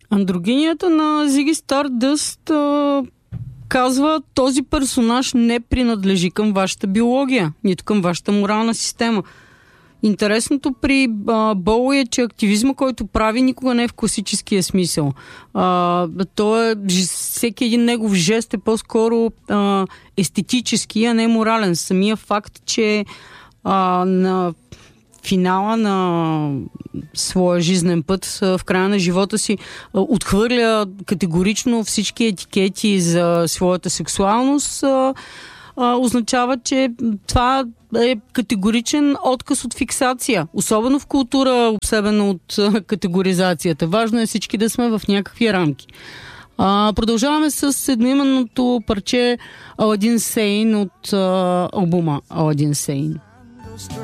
Андрогинията на Зиги Стардъст казва, този персонаж не принадлежи към вашата биология, нито към вашата морална система. Интересното при Боуи е, че активизма, който прави, никога не е в класическия смисъл. Всеки един негов жест е по-скоро естетически, а не морален. Самия факт, че на финала на своя жизнен път, в края на живота си, отхвърля категорично всички етикети за своята сексуалност, означава, че това е категоричен отказ от фиксация. Особено в култура, обсебена от категоризацията. Важно е всички да сме в някакви рамки. Продължаваме с едноименното парче Аладин Сейн от албума Аладин Сейн.